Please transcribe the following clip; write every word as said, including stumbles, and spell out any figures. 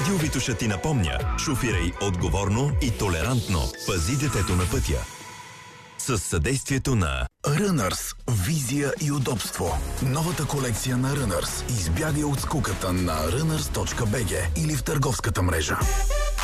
Радио Витоша ти напомня: шофирай отговорно и толерантно. Пази детето на пътя. С съдействието на Runners. Визия и удобство. Новата колекция на Runners. Избягай от скуката на runners точка би джи или в търговската мрежа.